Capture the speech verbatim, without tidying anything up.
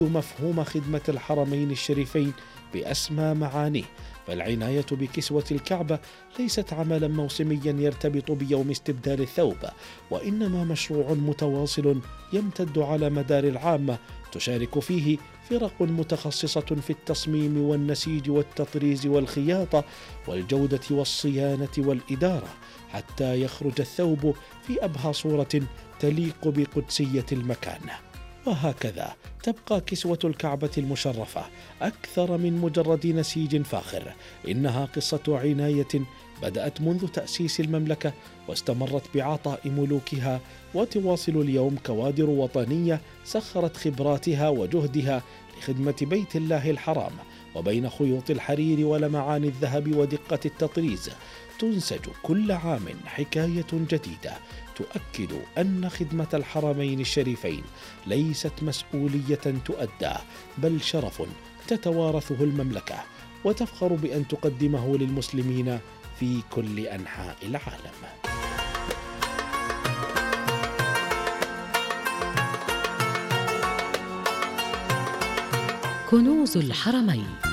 مفهوم خدمة الحرمين الشريفين بأسمى معانيه، فالعناية بكسوة الكعبة ليست عملا موسميا يرتبط بيوم استبدال الثوب، وإنما مشروع متواصل يمتد على مدار العام، تشارك فيه فرق متخصصة في التصميم والنسيج والتطريز والخياطة والجودة والصيانة والإدارة، حتى يخرج الثوب في أبهى صورة تليق بقدسية المكان. وهكذا تبقى كسوة الكعبة المشرفة أكثر من مجرد نسيج فاخر، إنها قصة عناية بدأت منذ تأسيس المملكة واستمرت بعطاء ملوكها، وتواصل اليوم كوادر وطنية سخرت خبراتها وجهدها لخدمة بيت الله الحرام. وبين خيوط الحرير ولمعان الذهب ودقة التطريز تنسج كل عام حكاية جديدة تؤكد أن خدمة الحرمين الشريفين ليست مسؤولية تؤدى، بل شرف تتوارثه المملكة وتفخر بأن تقدمه للمسلمين في كل أنحاء العالم. كنوز الحرمين.